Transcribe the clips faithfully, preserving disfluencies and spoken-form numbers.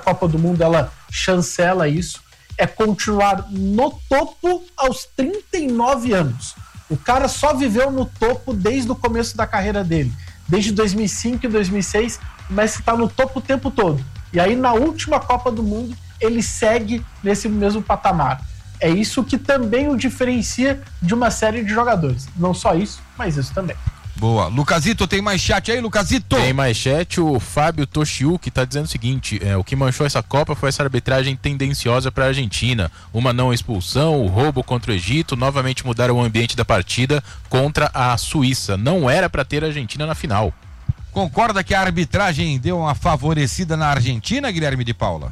Copa do Mundo ela chancela isso, é continuar no topo aos trinta e nove anos. O cara só viveu no topo desde o começo da carreira dele. Desde dois mil e cinco e dois mil e seis, o Messi está no topo o tempo todo. E aí, na última Copa do Mundo, ele segue nesse mesmo patamar. É isso que também o diferencia de uma série de jogadores. Não só isso, mas isso também. Boa. Lucasito, tem mais chat aí, Lucasito? Tem mais chat, o Fábio Toshiuki tá dizendo o seguinte, é, o que manchou essa Copa foi essa arbitragem tendenciosa para a Argentina, uma não expulsão, o roubo contra o Egito, novamente mudaram o ambiente da partida contra a Suíça, não era para ter a Argentina na final. Concorda que a arbitragem deu uma favorecida na Argentina, Guilherme de Paula?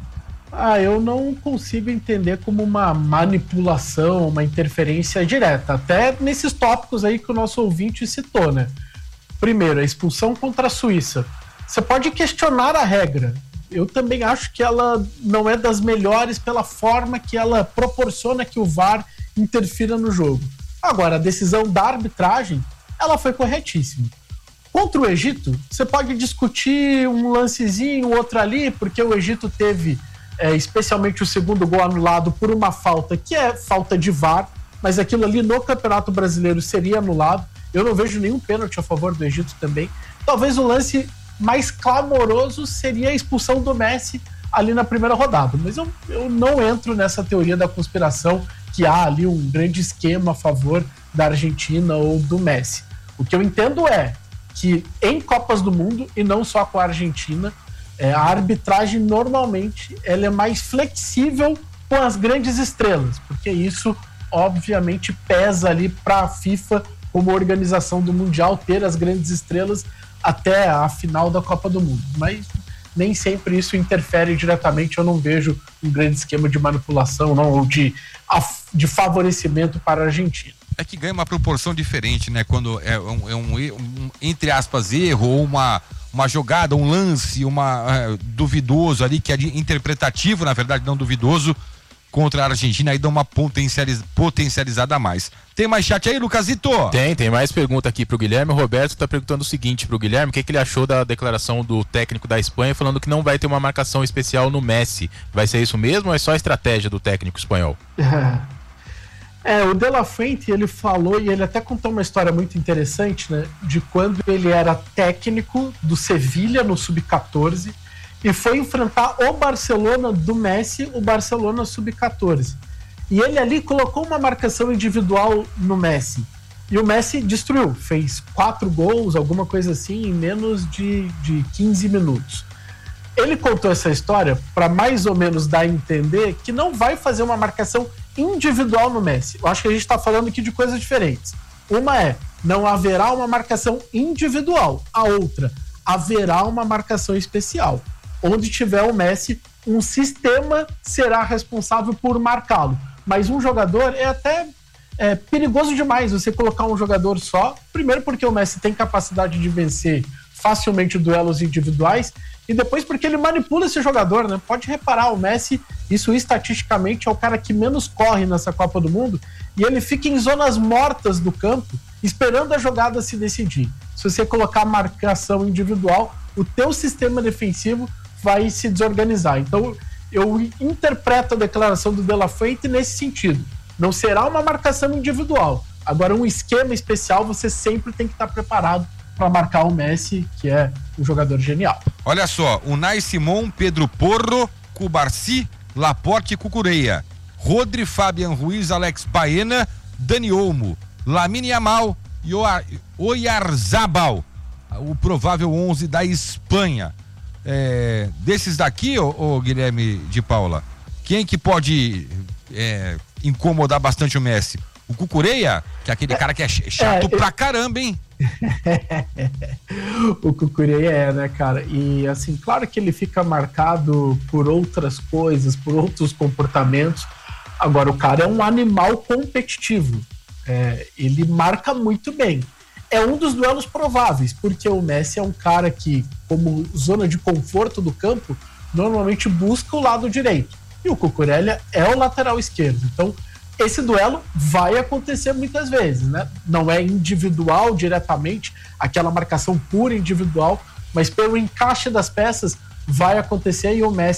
Ah, eu não consigo entender como uma manipulação, uma interferência direta, até nesses tópicos aí que o nosso ouvinte citou, né? Primeiro, a expulsão contra a Suíça. Você pode questionar a regra. Eu também acho que ela não é das melhores pela forma que ela proporciona que o V A R interfira no jogo. Agora, a decisão da arbitragem, ela foi corretíssima. Contra o Egito, você pode discutir um lancezinho, outro ali, porque o Egito teve... É, especialmente o segundo gol anulado por uma falta que é falta de V A R, mas aquilo ali no Campeonato Brasileiro seria anulado. Eu não vejo nenhum pênalti a favor do Egito também. Talvez o lance mais clamoroso seria a expulsão do Messi ali na primeira rodada, mas eu, eu não entro nessa teoria da conspiração que há ali um grande esquema a favor da Argentina ou do Messi. O que eu entendo é que em Copas do Mundo, e não só com a Argentina, É, a arbitragem normalmente ela é mais flexível com as grandes estrelas, porque isso obviamente pesa ali para a FIFA como organização do Mundial ter as grandes estrelas até a final da Copa do Mundo, mas nem sempre isso interfere diretamente. Eu não vejo um grande esquema de manipulação não, ou de, de favorecimento para a Argentina. É que ganha uma proporção diferente, né? Quando é um, é um, um entre aspas, erro ou uma uma jogada, um lance, uma é, duvidoso ali, que é interpretativo, na verdade, não duvidoso, contra a Argentina, aí dá uma potencializ, potencializada a mais. Tem mais chat aí, Lucasito? Tem, tem mais pergunta aqui pro Guilherme. O Roberto tá perguntando o seguinte pro Guilherme, o que, que ele achou da declaração do técnico da Espanha, falando que não vai ter uma marcação especial no Messi. Vai ser isso mesmo ou é só a estratégia do técnico espanhol? É, o De La Fuente, ele falou, e ele até contou uma história muito interessante, né, de quando ele era técnico do Sevilha no sub catorze e foi enfrentar o Barcelona do Messi, o Barcelona sub catorze. E ele ali colocou uma marcação individual no Messi. E o Messi destruiu, fez quatro gols, alguma coisa assim, em menos de, de quinze minutos. Ele contou essa história para mais ou menos dar a entender que não vai fazer uma marcação individual no Messi. Eu acho que a gente está falando aqui de coisas diferentes. Uma é, não haverá uma marcação individual. A outra, haverá uma marcação especial. Onde tiver o Messi, um sistema será responsável por marcá-lo. Mas um jogador é até é, perigoso demais você colocar um jogador só. Primeiro porque o Messi tem capacidade de vencer facilmente duelos individuais, e depois porque ele manipula esse jogador, né? Pode reparar, o Messi, isso estatisticamente é o cara que menos corre nessa Copa do Mundo, e ele fica em zonas mortas do campo, esperando a jogada se decidir. Se você colocar marcação individual, o teu sistema defensivo vai se desorganizar. Então, eu interpreto a declaração do De La Fuente nesse sentido. Não será uma marcação individual. Agora, um esquema especial, você sempre tem que estar preparado para marcar o Messi, que é um jogador genial. Olha só, Unai Simon, Pedro Porro, Cubarci, Laporte e Cucureia, Rodri, Fabian Ruiz, Alex Baena, Dani Olmo, Lamine Yamal e Oyarzabal, o provável onze da Espanha. É, desses daqui, ô, ô Guilherme de Paula, quem que pode é, incomodar bastante o Messi? O Cucureia, que é aquele cara que é chato é, pra caramba, hein? O Cucureia é, né, cara? E assim, claro que ele fica marcado por outras coisas, por outros comportamentos. Agora, o cara é um animal competitivo. É, ele marca muito bem. É um dos duelos prováveis, porque o Messi é um cara que, como zona de conforto do campo, normalmente busca o lado direito. E o Cucurella é o lateral esquerdo. Então, esse duelo vai acontecer muitas vezes, né? Não é individual diretamente, aquela marcação pura individual, mas pelo encaixe das peças vai acontecer, e o Messi